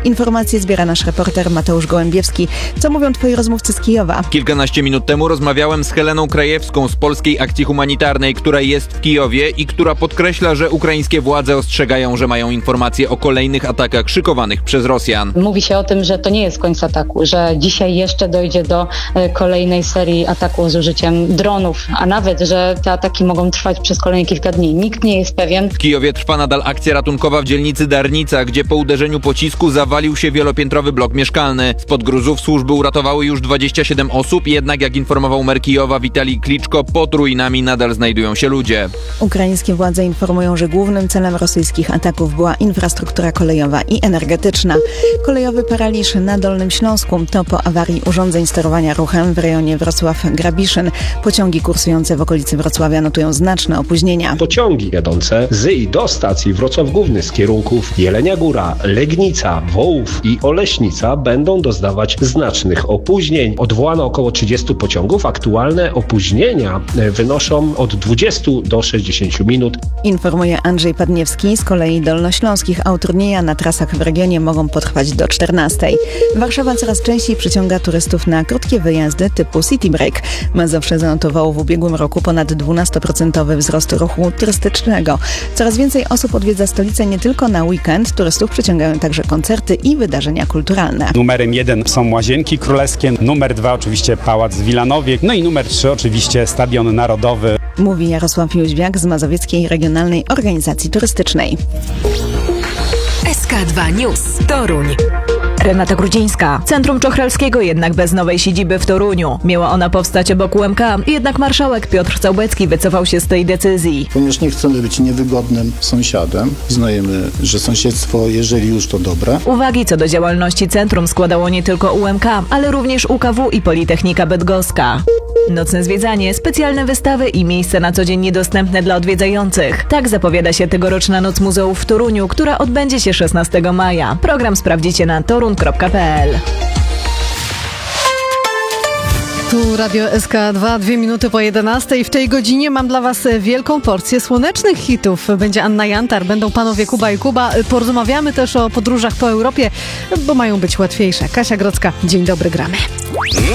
Informacje zbiera nasz reporter Mateusz Gołębiewski. Co mówią twoi rozmówcy z Kijowa? Kilkanaście minut temu rozmawiałem z Heleną Krajewską z Polskiej Akcji Humanitarnej, która jest w Kijowie i która podkreśla, że ukraińskie władze ostrzegają, że mają informacje o kolejnych atakach szykowanych przez Rosjan. Mówi się o tym, że to nie jest koniec ataku, że dzisiaj jeszcze dojdzie do kolejnej serii ataków z użyciem dronów, a nawet, że te ataki mogą trwać przez kolejne kilka dni. Nikt nie jest pewien. W Kijowie trwa nadal akcja ratunkowa w dzielnicy Darnica, gdzie po uderzeniu pocisku zawalił się wielopiętrowy blok mieszkalny. Spod gruzów służby uratowały już 27 osób, jednak jak informował mer Kijowa Witalij Kliczko, pod ruinami nadal znajdują się ludzie. Ukraińskie władze informują, że głównym celem rosyjskich ataków była infrastruktura kolejowa i energetyczna. Kolejowy paraliż na Dolnym Śląsku to po awarii urządzeń sterowania ruchem w rejonie Wrocław-Grabiszyn. Pociągi kursujące w okolicy Wrocławia notują znaczne opóźnienia. Pociągi jadące z i do stacji Wrocław Główny z kierunków Jelenia Góra, Legnica, Wołów i Oleśnica będą doznawać znacznych opóźnień. Odwołano około 30 pociągów. Aktualne opóźnienia wynoszą od 20 do 60 minut. Informuje Andrzej Padniewski. Z kolei dolnośląskich, a utrudnienia na trasach w regionie mogą potrwać do 14. Warszawa coraz częściej przyciąga turystów na krótkie wyjazdy typu City Break. Mazowsze zanotowało w ubiegłym roku ponad 12% wzrost ruchu turystycznego. Coraz więcej osób odwiedza stolicę nie tylko na weekend. Turystów przyciągają także koncerty i wydarzenia kulturalne. Numerem 1 są Łazienki Królewskie, numer 2 oczywiście Pałac w Wilanowie, no i numer 3 oczywiście Stadion Narodowy. Mówi Jarosław Jóźwiak z Mazowieckiej Regionalnej Organizacji Turystycznej. SK2 News. Toruń. Renata Grudzińska. Centrum Czochralskiego jednak bez nowej siedziby w Toruniu. Miała ona powstać obok UMK, jednak marszałek Piotr Całbecki wycofał się z tej decyzji. Ponieważ nie chcemy być niewygodnym sąsiadem, uznajemy, że sąsiedztwo, jeżeli już, to dobre. Uwagi co do działalności centrum składało nie tylko UMK, ale również UKW i Politechnika Bydgoska. Nocne zwiedzanie, specjalne wystawy i miejsca na co dzień niedostępne dla odwiedzających. Tak zapowiada się tegoroczna Noc Muzeów w Toruniu, która odbędzie się 16 maja. Program sprawdzicie na torun.pl. Tu Radio SK2, 2 minuty po 11. W tej godzinie mam dla Was wielką porcję słonecznych hitów. Będzie Anna Jantar, będą panowie Kuba i Kuba. Porozmawiamy też o podróżach po Europie, bo mają być łatwiejsze. Kasia Grodzka, dzień dobry, gramy.